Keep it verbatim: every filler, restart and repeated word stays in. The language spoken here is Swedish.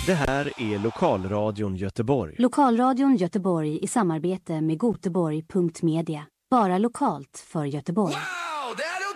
Det här är Lokalradion Göteborg. Lokalradion Göteborg i samarbete med Göteborg punkt media. Bara lokalt för Göteborg. Wow, det här är